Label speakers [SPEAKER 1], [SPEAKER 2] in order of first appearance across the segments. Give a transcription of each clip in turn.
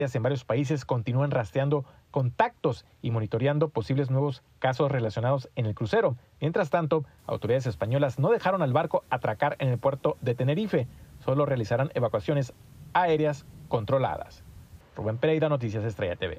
[SPEAKER 1] en varios países continúan rastreando contactos y monitoreando posibles nuevos casos relacionados en el crucero. Mientras tanto, autoridades españolas no dejaron al barco atracar en el puerto de Tenerife. Solo realizarán evacuaciones aéreas controladas. Rubén Pereira, Noticias Estrella TV.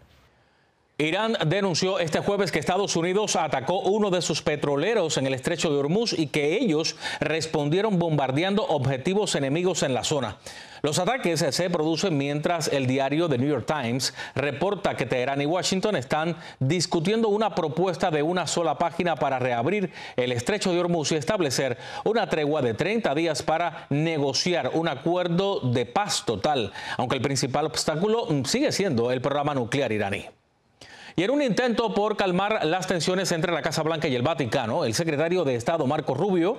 [SPEAKER 2] Irán denunció este jueves que Estados Unidos atacó uno de sus petroleros en el estrecho de Hormuz y que ellos respondieron bombardeando objetivos enemigos en la zona. Los ataques se producen mientras el diario The New York Times reporta que Teherán y Washington están discutiendo una propuesta de una sola página para reabrir el estrecho de Hormuz y establecer una tregua de 30 días para negociar un acuerdo de paz total, aunque el principal obstáculo sigue siendo el programa nuclear iraní. Y en un intento por calmar las tensiones entre la Casa Blanca y el Vaticano, el secretario de Estado Marco Rubio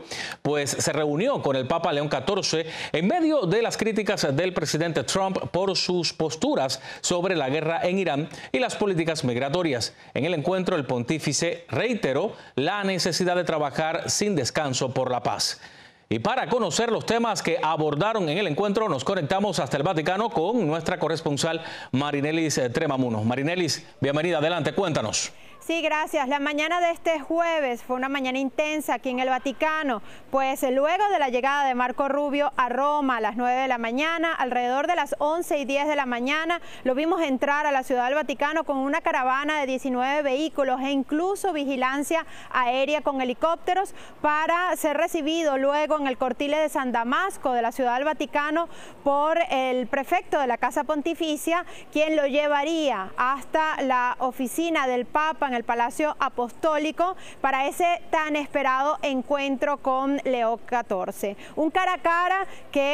[SPEAKER 2] se reunió con el Papa León XIV en medio de las críticas del presidente Trump por sus posturas sobre la guerra en Irán y las políticas migratorias. En el encuentro, el pontífice reiteró la necesidad de trabajar sin descanso por la paz. Y para conocer los temas que abordaron en el encuentro, nos conectamos hasta el Vaticano con nuestra corresponsal Marinelis Tremamuno. Marinelis, bienvenida, adelante, cuéntanos.
[SPEAKER 3] Sí, gracias. La mañana de este jueves fue una mañana intensa aquí en el Vaticano, pues luego de la llegada de Marco Rubio a Roma a las 9 de la mañana, alrededor de las 11:10 de la mañana, lo vimos entrar a la Ciudad del Vaticano con una caravana de 19 vehículos e incluso vigilancia aérea con helicópteros para ser recibido luego en el Cortile de San Damasco de la Ciudad del Vaticano por el prefecto de la Casa Pontificia, quien lo llevaría hasta la oficina del Papa en el Palacio Apostólico para ese tan esperado encuentro con León XIV. Un cara a cara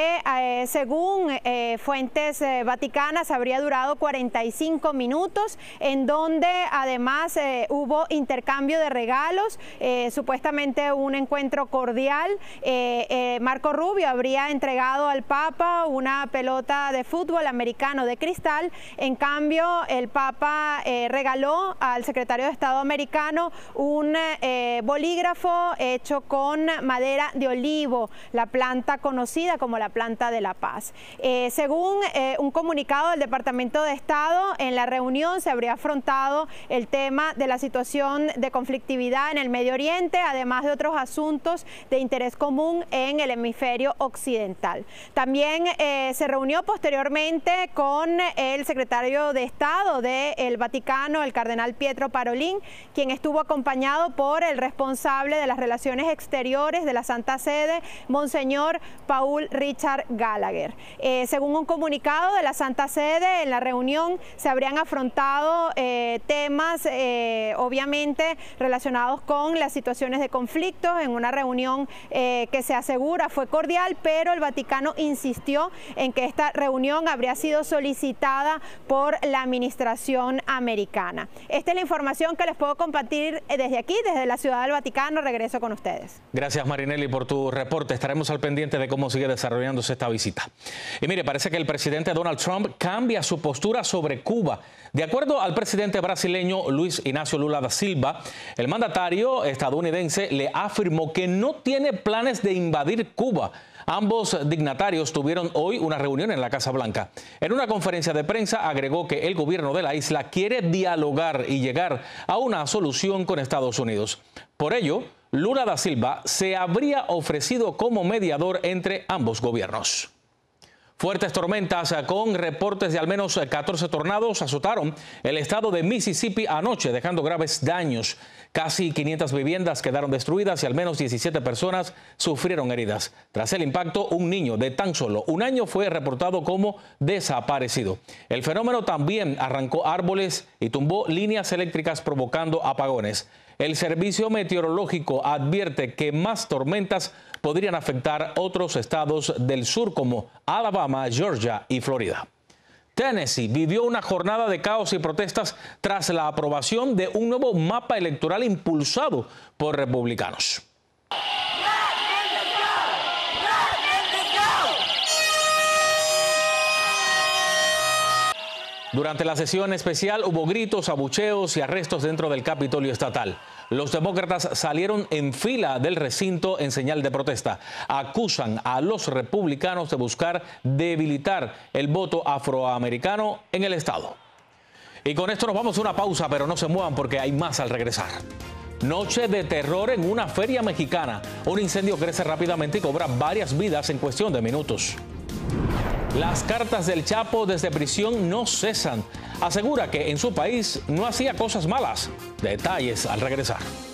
[SPEAKER 3] que según fuentes vaticanas habría durado 45 minutos, en donde además hubo intercambio de regalos, supuestamente un encuentro cordial. Marco Rubio habría entregado al Papa una pelota de fútbol americano de cristal. En cambio, el Papa regaló al secretario de Estado americano un bolígrafo hecho con madera de olivo, la planta conocida como la planta de la paz. Según un comunicado del Departamento de Estado, en la reunión se habría afrontado el tema de la situación de conflictividad en el Medio Oriente, además de otros asuntos de interés común en el hemisferio occidental. También se reunió posteriormente con el secretario de Estado del Vaticano, el cardenal Pietro Parolin, quien estuvo acompañado por el responsable de las relaciones exteriores de la Santa Sede, Monseñor Paul Richard Gallagher. Según un comunicado de la Santa Sede, en la reunión se habrían afrontado temas obviamente relacionados con las situaciones de conflicto, en una reunión que se asegura fue cordial, pero el Vaticano insistió en que esta reunión habría sido solicitada por la administración americana. Esta es la información que les puedo compartir desde aquí, desde la Ciudad del Vaticano. Regreso con ustedes.
[SPEAKER 2] Gracias, Marinelli, por tu reporte. Estaremos al pendiente de cómo sigue desarrollándose esta visita. Y mire, parece que el presidente Donald Trump cambia su postura sobre Cuba. De acuerdo al presidente brasileño Luis Ignacio Lula da Silva, el mandatario estadounidense le afirmó que no tiene planes de invadir Cuba. Ambos dignatarios tuvieron hoy una reunión en la Casa Blanca. En una conferencia de prensa agregó que el gobierno de la isla quiere dialogar y llegar a una solución con Estados Unidos. Por ello, Lula da Silva se habría ofrecido como mediador entre ambos gobiernos. Fuertes tormentas con reportes de al menos 14 tornados azotaron el estado de Mississippi anoche, dejando graves daños. Casi 500 viviendas quedaron destruidas y al menos 17 personas sufrieron heridas. Tras el impacto, un niño de tan solo un año fue reportado como desaparecido. El fenómeno también arrancó árboles y tumbó líneas eléctricas, provocando apagones. El Servicio Meteorológico advierte que más tormentas podrían afectar otros estados del sur como Alabama, Georgia y Florida. Tennessee vivió una jornada de caos y protestas tras la aprobación de un nuevo mapa electoral impulsado por republicanos. Durante la sesión especial hubo gritos, abucheos y arrestos dentro del Capitolio Estatal. Los demócratas salieron en fila del recinto en señal de protesta. Acusan a los republicanos de buscar debilitar el voto afroamericano en el estado. Y con esto nos vamos a una pausa, pero no se muevan porque hay más al regresar. Noche de terror en una feria mexicana. Un incendio crece rápidamente y cobra varias vidas en cuestión de minutos. Las cartas del Chapo desde prisión no cesan. Asegura que en su país no hacía cosas malas. Detalles al regresar.